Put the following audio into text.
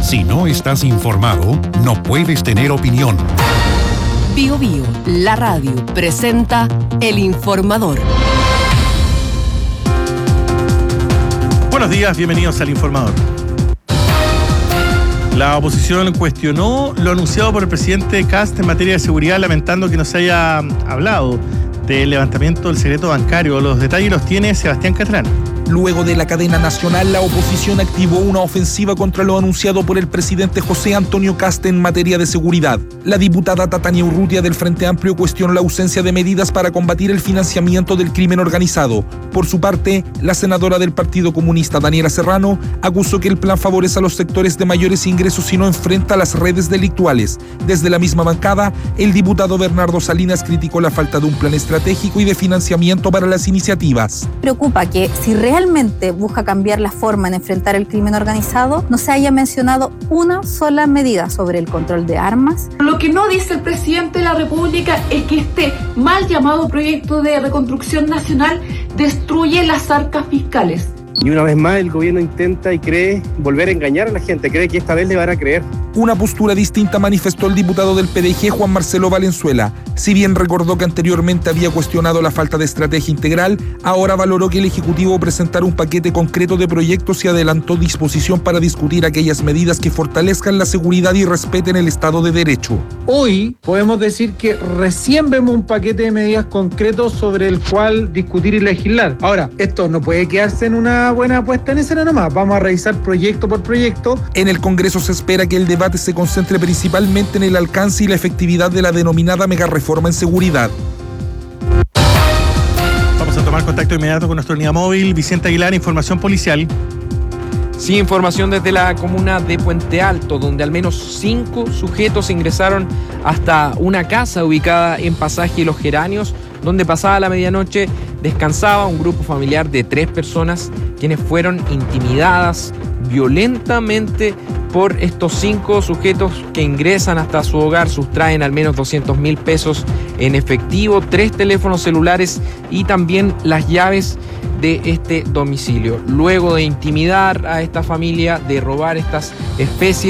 Si no estás informado, no puedes tener opinión. Bío Bío, la radio, presenta El Informador. Buenos días, bienvenidos al Informador. La oposición cuestionó lo anunciado por el presidente Kast en materia de seguridad, lamentando que no se haya hablado del levantamiento del secreto bancario. Los detalles los tiene Sebastián Catrán. Luego de la cadena nacional, la oposición activó una ofensiva contra lo anunciado por el presidente José Antonio Kast en materia de seguridad. La diputada Tatiana Urrutia del Frente Amplio cuestionó la ausencia de medidas para combatir el financiamiento del crimen organizado. Por su parte, la senadora del Partido Comunista, Daniela Serrano, acusó que el plan favorece a los sectores de mayores ingresos y no enfrenta a las redes delictuales. Desde la misma bancada, el diputado Bernardo Salinas criticó la falta de un plan estratégico y de financiamiento para las iniciativas. Preocupa que si realmente busca cambiar la forma en enfrentar el crimen organizado, no se haya mencionado una sola medida sobre el control de armas. Lo que no dice el presidente de la República es que este mal llamado proyecto de reconstrucción nacional destruye las arcas fiscales. Y una vez más el gobierno intenta y cree volver a engañar a la gente, cree que esta vez le van a creer. Una postura distinta manifestó el diputado del PDG, Juan Marcelo Valenzuela. Si bien recordó que anteriormente había cuestionado la falta de estrategia integral, ahora valoró que el Ejecutivo presentara un paquete concreto de proyectos y adelantó disposición para discutir aquellas medidas que fortalezcan la seguridad y respeten el Estado de Derecho. Hoy podemos decir que recién vemos un paquete de medidas concretos sobre el cual discutir y legislar. Ahora, esto no puede quedarse en una buena puesta en escena nomás. Vamos a revisar proyecto por proyecto. En el Congreso se espera que el debate se concentre principalmente en el alcance y la efectividad de la denominada megareforma en seguridad. Vamos a tomar contacto inmediato con nuestro línea móvil. Vicente Aguilar, información policial. Sí, información desde la comuna de Puente Alto, donde al menos 5 sujetos ingresaron hasta una casa ubicada en Pasaje Los Geranios, donde pasada la medianoche descansaba un grupo familiar de 3 personas, quienes fueron intimidadas violentamente por estos 5 sujetos que ingresan hasta su hogar, sustraen al menos 200.000 pesos en efectivo, 3 teléfonos celulares y también las llaves de este domicilio. Luego de intimidar a esta familia, de robar estas especies,